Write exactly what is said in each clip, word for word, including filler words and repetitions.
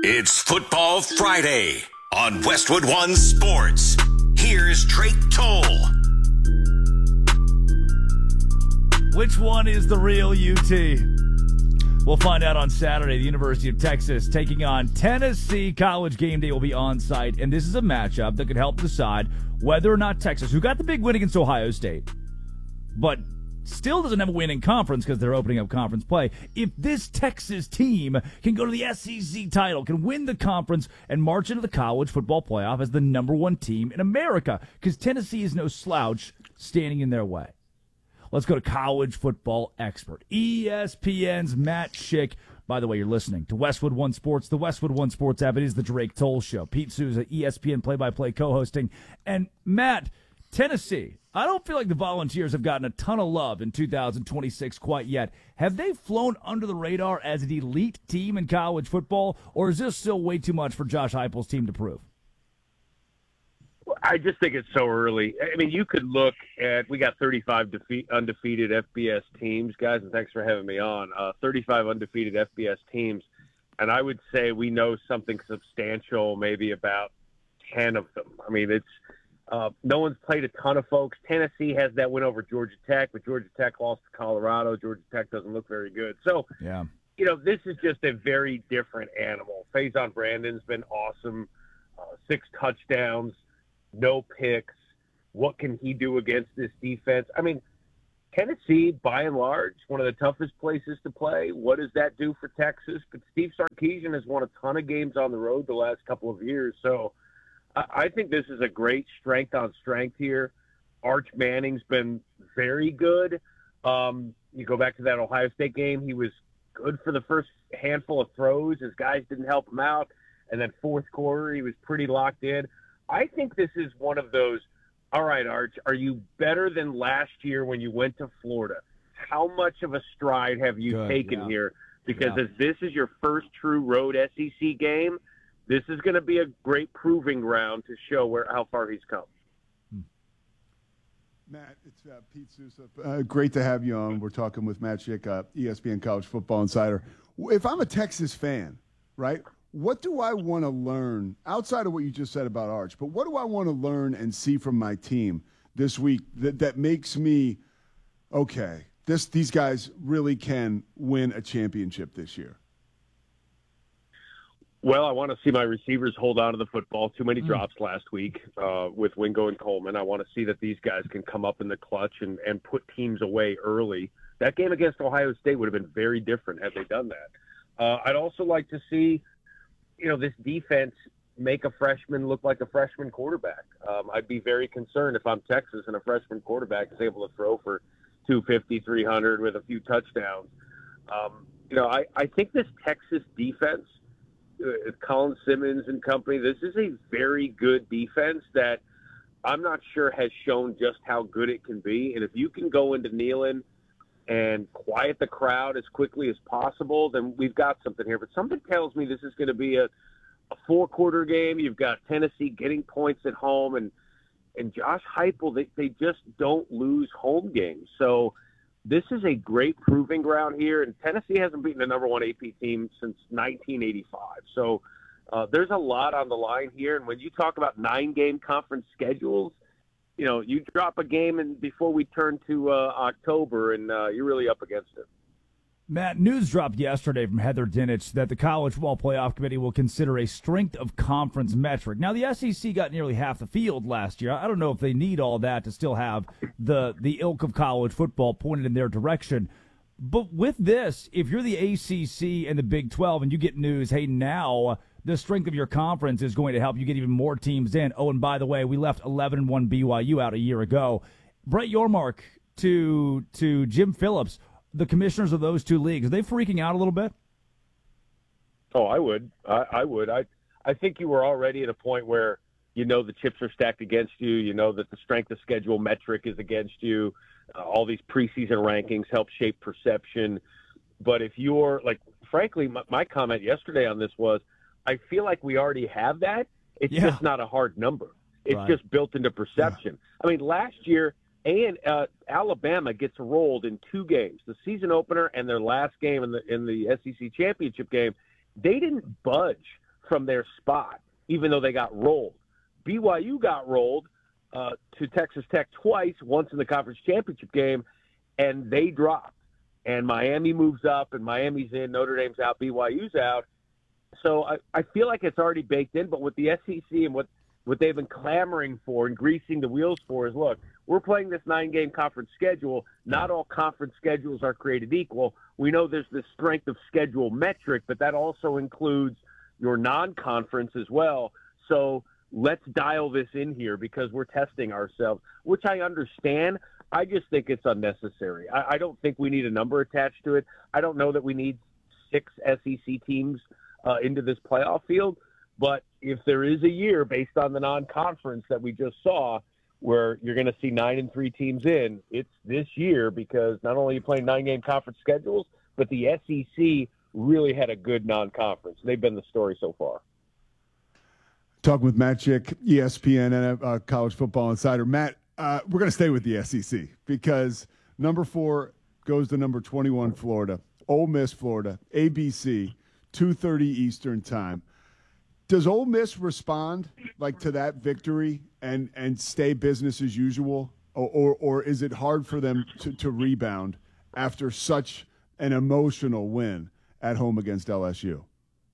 It's Football Friday on Westwood One Sports. Here's Drake Toll. Which one is the real U T? We'll find out on Saturday. The University of Texas taking on Tennessee. College game day will be on site, and this is a matchup that could help decide whether or not Texas, who got the big win against Ohio State, but still doesn't have a win in conference because they're opening up conference play. If this Texas team can go to the S E C title, can win the conference, and march into the college football playoff as the number one team in America, because Tennessee is no slouch standing in their way. Let's go to college football expert, E S P N's Matt Schick. By the way, you're listening to Westwood One Sports, the Westwood One Sports app. It is the Drake Toll Show. Pete Souza, E S P N play-by-play co-hosting. And Matt, Tennessee, I don't feel like the Volunteers have gotten a ton of love in two thousand twenty-six quite yet. Have they flown under the radar as an elite team in college football, or is this still way too much for Josh Heupel's team to prove? I just think it's so early. I mean, you could look at, we got thirty-five defeat, undefeated F B S teams, guys, and thanks for having me on. Uh, thirty-five undefeated F B S teams, and I would say we know something substantial maybe about ten of them. I mean, it's uh, no one's played a ton of folks. Tennessee has that win over Georgia Tech, but Georgia Tech lost to Colorado. Georgia Tech doesn't look very good. So, yeah, you know, this is just a very different animal. Faison Brandon's been awesome, uh, six touchdowns. No picks. What can he do against this defense? I mean, Tennessee, by and large, one of the toughest places to play. What does that do for Texas? But Steve Sarkisian has won a ton of games on the road the last couple of years. So I, I think this is a great strength on strength here. Arch Manning's been very good. Um, you go back to that Ohio State game. He was good for the first handful of throws. His guys didn't help him out. And then fourth quarter, he was pretty locked in. I think this is one of those, all right, Arch, are you better than last year when you went to Florida? How much of a stride have you Good, taken yeah. here? Because Yeah. if this is your first true road S E C game, this is going to be a great proving ground to show where how far he's come. Matt, it's uh, Pete Souza. Uh, great to have you on. We're talking with Matt Schick, uh, E S P N College Football Insider. If I'm a Texas fan, right, what do I want to learn outside of what you just said about Arch? But what do I want to learn and see from my team this week that, that makes me, okay, this these guys really can win a championship this year? Well, I want to see my receivers hold on to the football. Too many drops last week uh, with Wingo and Coleman. I want to see that these guys can come up in the clutch and, and put teams away early. That game against Ohio State would have been very different had they done that. Uh, I'd also like to see, you know, this defense make a freshman look like a freshman quarterback. Um, I'd be very concerned if I'm Texas and a freshman quarterback is able to throw for two fifty, three hundred with a few touchdowns. Um, you know, I, I think this Texas defense, uh, Colin Simmons and company, this is a very good defense that I'm not sure has shown just how good it can be. And if you can go into Neyland and quiet the crowd as quickly as possible, then we've got something here. But something tells me this is going to be a, a four-quarter game. You've got Tennessee getting points at home, and and Josh Heupel, they, they just don't lose home games. So this is a great proving ground here, and Tennessee hasn't beaten a number one A P team since nineteen eighty-five. So uh, there's a lot on the line here, and when you talk about nine-game conference schedules, you know, you drop a game and before we turn to uh, October, and uh, you're really up against it. Matt, news dropped yesterday from Heather Dinich that the College Football Playoff Committee will consider a strength of conference metric. Now, the S E C got nearly half the field last year. I don't know if they need all that to still have the, the ilk of college football pointed in their direction. But with this, if you're the A C C and the Big twelve and you get news, hey, now the strength of your conference is going to help you get even more teams in. Oh, and by the way, we left eleven and one B Y U out a year ago. Brett Yormark to to Jim Phillips, the commissioners of those two leagues, are they freaking out a little bit? Oh, I would. I, I would. I I think you were already at a point where you know the chips are stacked against you. You know that the strength of schedule metric is against you. Uh, all these preseason rankings help shape perception. But if you're, like, frankly, my, my comment yesterday on this was, I feel like we already have that. It's Yeah. just not a hard number. It's Right. just built into perception. Yeah. I mean, last year, and uh, Alabama gets rolled in two games, the season opener and their last game in the in the S E C championship game. They didn't budge from their spot, even though they got rolled. B Y U got rolled uh, to Texas Tech twice, once in the conference championship game, and they dropped. And Miami moves up, and Miami's in, Notre Dame's out, B Y U's out. So I, I feel like it's already baked in, but with the S E C and what, what they've been clamoring for and greasing the wheels for is, look, we're playing this nine-game conference schedule. Not all conference schedules are created equal. We know there's this strength of schedule metric, but that also includes your non-conference as well. So let's dial this in here because we're testing ourselves, which I understand. I just think it's unnecessary. I, I don't think we need a number attached to it. I don't know that we need six S E C teams uh, into this playoff field. But if there is a year based on the non-conference that we just saw where you're going to see nine and three teams in, it's this year because not only are you playing nine-game conference schedules, but the S E C really had a good non-conference. They've been the story so far. Talking with Matt Chick, E S P N and uh, College Football Insider. Matt, uh, we're going to stay with the S E C because number four goes to number twenty-one, Florida. Ole Miss, Florida, A B C, two thirty Eastern time. Does Ole Miss respond like to that victory and, and stay business as usual, or, or or is it hard for them to, to rebound after such an emotional win at home against L S U?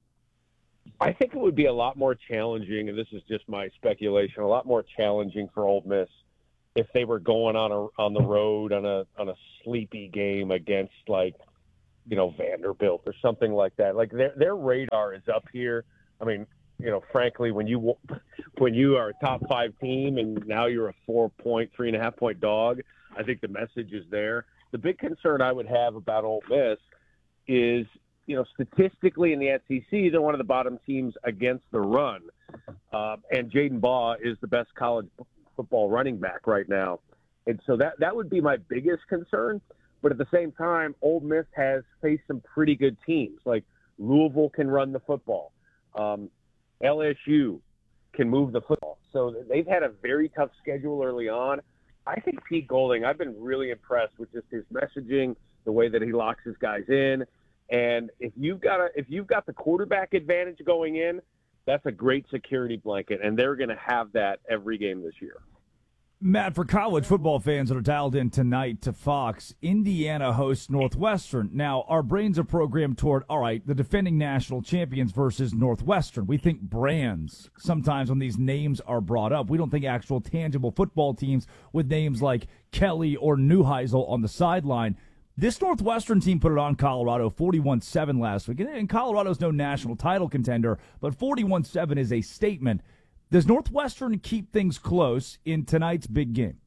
I think it would be a lot more challenging, and this is just my speculation, a lot more challenging for Ole Miss if they were going on a on the road on a on a sleepy game against, like, you know, Vanderbilt or something like that. Like their their radar is up here. I mean, you know, frankly, when you when you are a top five team and now you're a four point, three and a half point dog, I think the message is there. The big concern I would have about Ole Miss is, you know, statistically in the S E C, they're one of the bottom teams against the run. Uh, and Jaden Baugh is the best college football running back right now. And so that, that would be my biggest concern. But at the same time, Ole Miss has faced some pretty good teams. Like Louisville can run the football. Um, L S U can move the football. So they've had a very tough schedule early on. I think Pete Golding, I've been really impressed with just his messaging, the way that he locks his guys in. And if you've got a, if you've got the quarterback advantage going in, that's a great security blanket, and they're going to have that every game this year. Matt, for college football fans that are dialed in tonight to Fox, Indiana hosts Northwestern. Now, our brains are programmed toward, all right, the defending national champions versus Northwestern. We think brands sometimes when these names are brought up. We don't think actual tangible football teams with names like Kelly or Neuheisel on the sideline. This Northwestern team put it on Colorado forty-one seven last week. And Colorado's no national title contender, but forty-one seven is a statement. Does Northwestern keep things close in tonight's big game?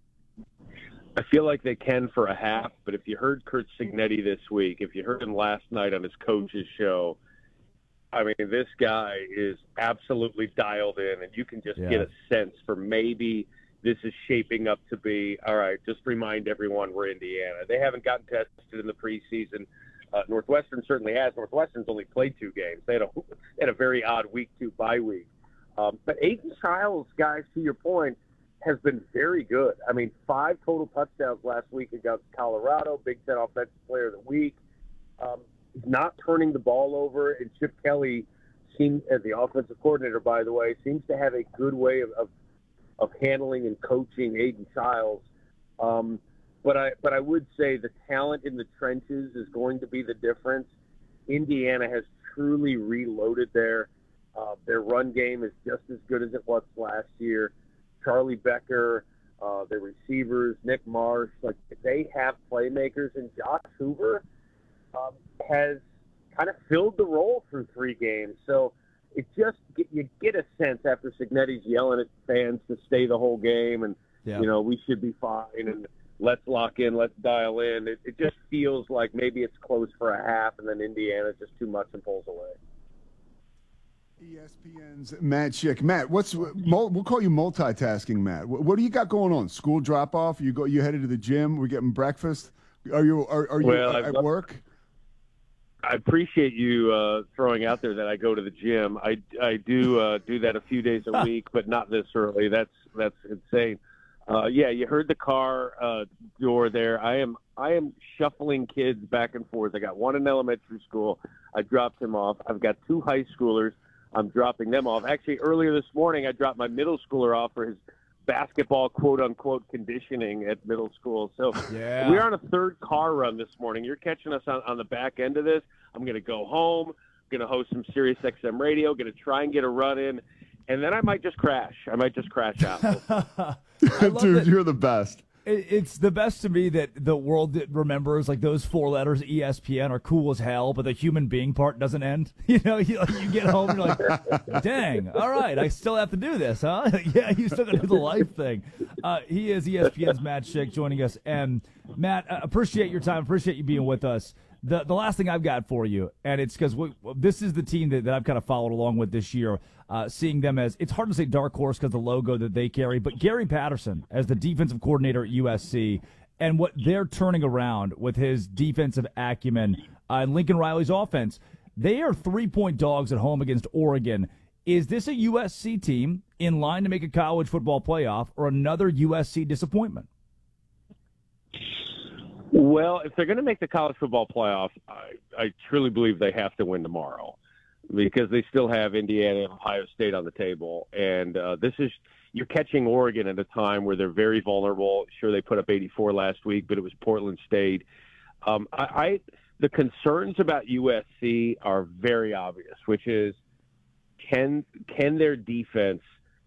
I feel like they can for a half, but if you heard Curt Cignetti this week, if you heard him last night on his coach's show, I mean, this guy is absolutely dialed in, and you can just yeah. get a sense for maybe this is shaping up to be, all right, just remind everyone we're Indiana. They haven't gotten tested in the preseason. Uh, Northwestern certainly has. Northwestern's only played two games. They had a, they had a very odd week two bye week. Um, but Aiden Childs, guys, to your point, has been very good. I mean, five total touchdowns last week against Colorado, Big Ten Offensive Player of the Week. Um, he's not turning the ball over, and Chip Kelly, seems, as the offensive coordinator, by the way, seems to have a good way of, of, of handling and coaching Aiden Childs. Um, but I but I would say the talent in the trenches is going to be the difference. Indiana has truly reloaded there. Uh, their run game is just as good as it was last year. Charlie Becker, uh, their receivers, Nick Marsh, like they have playmakers, and Josh Hoover um, has kind of filled the role through three games. So it just you get a sense after Cignetti's yelling at fans to stay the whole game, and yeah. you know we should be fine, and let's lock in, let's dial in. It, it just feels like maybe it's close for a half, and then Indiana's just too much and pulls away. E S P N's Matt Chick. Matt, what's we'll call you multitasking, Matt. What, what do you got going on? School drop off? You go? You headed to the gym? We're getting breakfast. Are you? Are, are you well, at I've, work? I appreciate you uh, throwing out there that I go to the gym. I, I do uh, do that a few days a week, but not this early. That's that's insane. Uh, yeah, you heard the car uh, door there. I am I am shuffling kids back and forth. I got one in elementary school. I dropped him off. I've got two high schoolers. I'm dropping them off. Actually, earlier this morning, I dropped my middle schooler off for his basketball quote-unquote conditioning at middle school. So yeah. We're on a third car run this morning. You're catching us on, on the back end of this. I'm going to go home, going to host some Sirius X M radio, going to try and get a run in, and then I might just crash. I might just crash out. Dude, that. You're the best. It's the best to me that the world that remembers, like, those four letters E S P N are cool as hell, but the human being part doesn't end. You know, you, like, you get home and you're like, dang, all right, I still have to do this, huh? Yeah, you still got to do the life thing. Uh, he is E S P N's Matt Schick joining us. And, Matt, uh, appreciate your time. Appreciate you being with us. The the last thing I've got for you, and it's because this is the team that, that I've kind of followed along with this year, uh, seeing them as, it's hard to say dark horse because the logo that they carry, but Gary Patterson as the defensive coordinator at U S C and what they're turning around with his defensive acumen uh, and Lincoln Riley's offense, they are three-point dogs at home against Oregon. Is this a U S C team in line to make a college football playoff or another U S C disappointment? Well, if they're going to make the college football playoff, I, I truly believe they have to win tomorrow because they still have Indiana and Ohio State on the table. And uh, this is you're catching Oregon at a time where they're very vulnerable. Sure, they put up eighty-four last week, but it was Portland State. Um, I, I the concerns about U S C are very obvious, which is can can their defense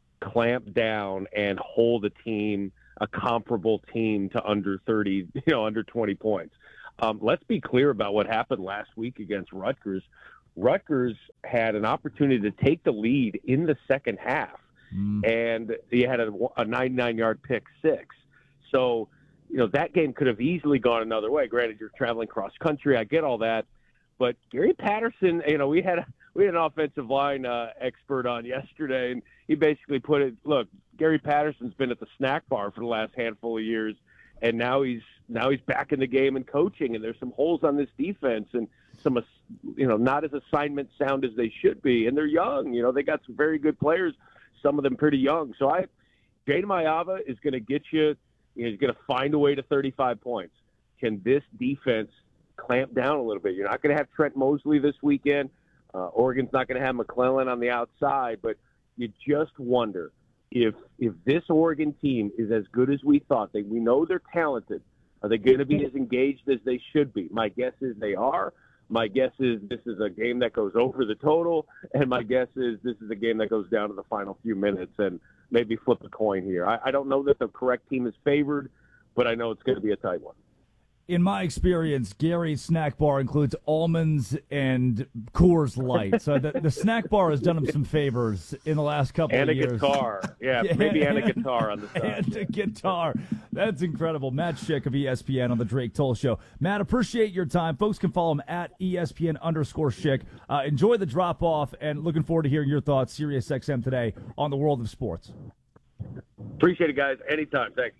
clamp down and hold a team, a comparable team, to under thirty, you know, under twenty points. Um, let's be clear about what happened last week against Rutgers. Rutgers had an opportunity to take the lead in the second half, mm. and they had a, a ninety-nine-yard pick six. So, you know, that game could have easily gone another way. Granted, you're traveling cross country. I get all that. But Gary Patterson, you know, we had, we had an offensive line uh, expert on yesterday, and he basically put it, look, Gary Patterson's been at the snack bar for the last handful of years, and now he's now he's back in the game and coaching, and there's some holes on this defense and some, you know, not as assignment sound as they should be, and they're young. You know, they got some very good players, some of them pretty young. So I, Jada Maiava is going to get you, you know, he's going to find a way to thirty-five points. Can this defense clamp down a little bit? You're not going to have Trent Mosley this weekend. Uh, Oregon's not going to have McClellan on the outside, but you just wonder if if this Oregon team is as good as we thought. They, we know they're talented. Are they going to be as engaged as they should be? My guess is they are. My guess is this is a game that goes over the total, and my guess is this is a game that goes down to the final few minutes and maybe flip a coin here. I, I don't know that the correct team is favored, but I know it's going to be a tight one. In my experience, Gary's snack bar includes almonds and Coors Light. So the, the snack bar has done him some favors in the last couple and of years. And a guitar. Yeah, yeah, maybe and a guitar on the side. And a guitar. That's incredible. Matt Schick of E S P N on the Drake Toll Show. Matt, appreciate your time. Folks can follow him at E S P N underscore Schick. Uh, enjoy the drop-off, and looking forward to hearing your thoughts, Sirius X M today, on the world of sports. Appreciate it, guys. Anytime. Thanks.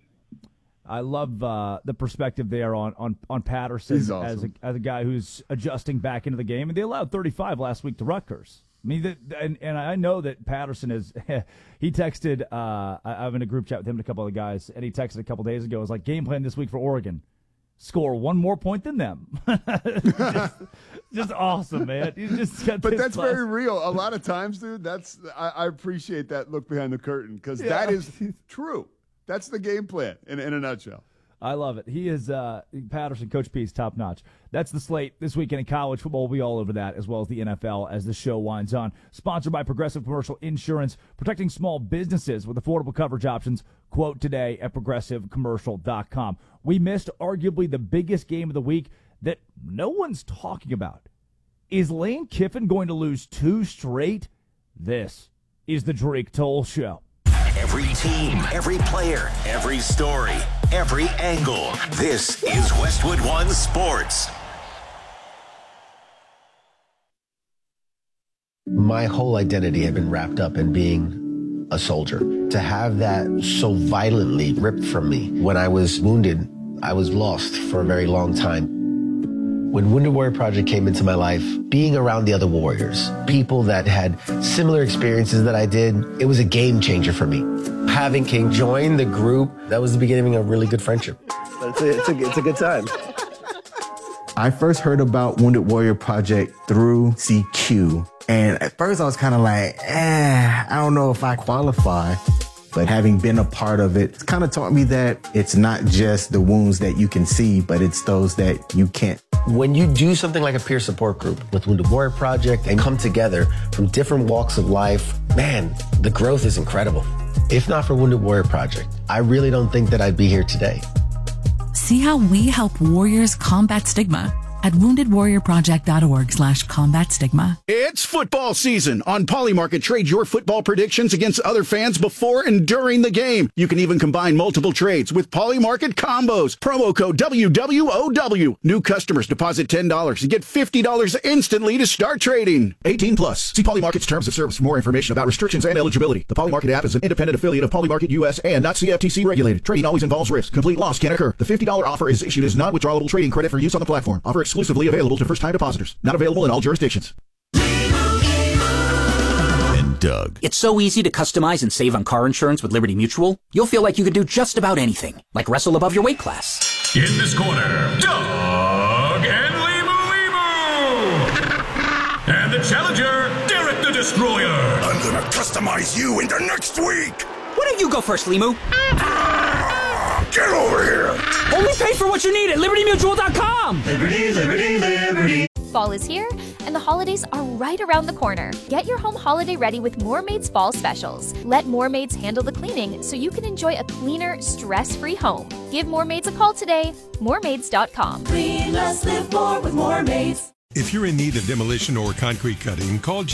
I love uh, the perspective there on on, on Patterson awesome. as a as a guy who's adjusting back into the game, and they allowed thirty-five last week to Rutgers. I mean, the, and and I know that Patterson is. He texted. Uh, I'm in a group chat with him and a couple of guys, and he texted a couple days ago. It was like, game plan this week for Oregon: score one more point than them. just, just awesome, man. You just got but that's class. very real. A lot of times, dude. That's I, I appreciate that look behind the curtain because Yeah. that is true. That's the game plan in, in a nutshell. I love it. He is uh, Patterson, Coach P is top notch. That's the slate this weekend in college football. We'll be all over that, as well as the N F L as the show winds on. Sponsored by Progressive Commercial Insurance, protecting small businesses with affordable coverage options. Quote today at progressive commercial dot com. We missed arguably the biggest game of the week that no one's talking about. Is Lane Kiffin going to lose two straight? This is the Drake Toll Show. Every team, every player, every story, every angle. This is Westwood One Sports. My whole identity had been wrapped up in being a soldier. To have that so violently ripped from me when I was wounded, I was lost for a very long time. When Wounded Warrior Project came into my life, being around the other warriors, people that had similar experiences that I did, it was a game changer for me. Having King join the group, that was the beginning of a really good friendship. It's a, it's a, it's a good time. I first heard about Wounded Warrior Project through C Q, And at first I was kind of like, eh, I don't know if I qualify. But having been a part of it, it's kind of taught me that it's not just the wounds that you can see, but it's those that you can't. When you do something like a peer support group with Wounded Warrior Project and come together from different walks of life, man, the growth is incredible. If not for Wounded Warrior Project, I really don't think that I'd be here today. See how we help warriors combat stigma at woundedwarriorproject.org slash combat stigma. It's football season. On Polymarket, trade your football predictions against other fans before and during the game. You can even combine multiple trades with Polymarket combos. Promo code W W O W. New customers deposit ten dollars and get fifty dollars instantly to start trading. eighteen plus. See Polymarket's terms of service for more information about restrictions and eligibility. The Polymarket app is an independent affiliate of Polymarket U S and not C F T C regulated. Trading always involves risk. Complete loss can occur. The fifty dollars offer is issued as non-withdrawable trading credit for use on the platform. Offer exclusively available to first-time depositors. Not available in all jurisdictions. And Doug. It's so easy to customize and save on car insurance with Liberty Mutual. You'll feel like you could do just about anything, like wrestle above your weight class. In this corner, Doug and Limu Limu. And the challenger, Derek the Destroyer. I'm gonna customize you into next week. Why don't you go first, Limu? Get over here! Only pay for what you need at liberty mutual dot com! Liberty, liberty, liberty. Fall is here, and the holidays are right around the corner. Get your home holiday ready with Moormaid's Fall Specials. Let Moormaids handle the cleaning so you can enjoy a cleaner, stress-free home. Give Moormaids a call today. moormaids dot com. Clean less, live more with Moormaids. If you're in need of demolition or concrete cutting, call